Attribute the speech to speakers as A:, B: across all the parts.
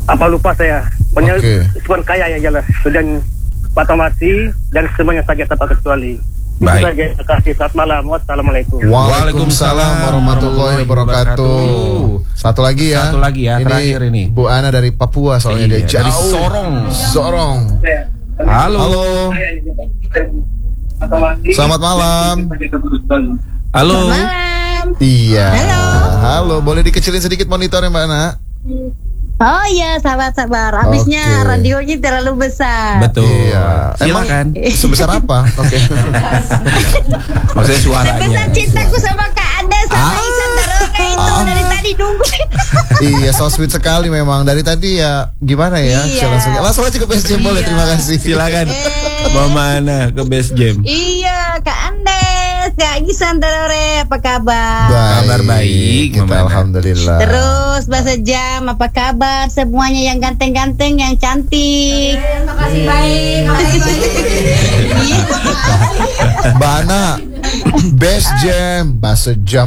A: Apa lupa saya. Pokoknya Tuhan kaya ya jelas. Dan Pak Tomasi dan semuanya saja tanpa kecuali.
B: Baik.
A: Itu saja. Terima kasih. Selamat malam. Wassalamualaikum.
C: Waalaikumsalam warahmatullahi wabarakatuh. Satu lagi ya.
B: Terakhir ini.
C: Bu Ana dari Papua soalnya dia
B: Dari
C: jauh. Sorong.
B: Halo.
C: Selamat malam.
B: Halo.
D: Malam.
C: Iya. Halo. Boleh dikecilin sedikit monitornya Mbak Ana?
D: Oh iya, sabar. Habisnya radionya terlalu besar.
B: Betul.
C: Iya.
B: Silakan.
C: Sebesar apa? Oke.
B: Maksudnya suaranya.
D: Sebesar cintaku sama Kak Anda sama Isan Daroka itu dari tadi nunggu.
C: Iya, so sweet sekali memang. Dari tadi ya gimana ya?
D: Iya.
C: Langsung aja ke Best Jam boleh. Terima kasih.
B: Silakan. Mama Ana ke Best Jam.
D: Iya, Kak Andes, Kak Isan Darore, apa kabar?
B: Kabar baik,
C: Kita
B: Mama Ana.
C: alhamdulillah.
D: Terus bahasa jam, apa kabar? Semuanya yang ganteng-ganteng, yang cantik.
E: Makasih baik.
C: Mbak Ana, Best Jam, Best Jam.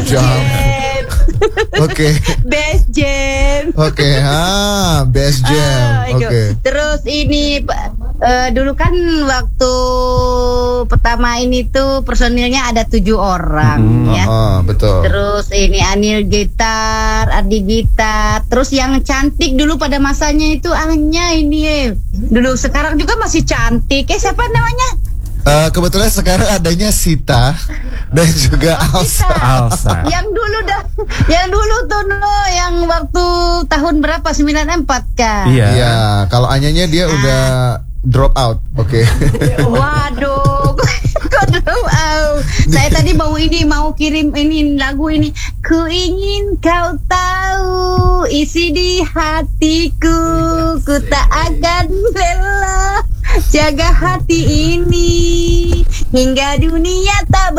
C: Oke.
D: Best jam.
C: Oke, Best Jam. Oke.
D: Terus ini dulu kan waktu pertama ini tuh personilnya ada 7 orang ya.
C: Betul.
D: Terus ini Anil gitar, Ardi gitar. Terus yang cantik dulu pada masanya itu Anya ini. Dulu sekarang juga masih cantik. Siapa namanya?
C: Kebetulan sekarang adanya Sita dan juga Alsa.
D: Yang dulu tuh yang waktu tahun berapa 94 kan?
C: Iya, kalau Anyanya dia udah drop out. Oke.
D: Waduh, kok drop out? Saya tadi mau kirim ini lagu ini. Ku ingin kau tahu isi di hatiku, ku tak akan rela jaga hati ini hingga dunia tak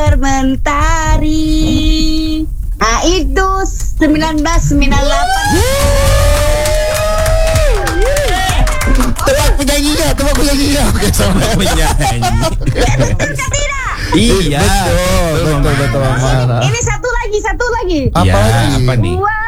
D: bermentari. Nah itu 1998.
C: Tebak penyanyinya. Oke, sama
B: Penyanyi. Iya.
C: Betul. Mana?
D: Ini satu lagi.
C: Apa lagi?
B: Apa nih?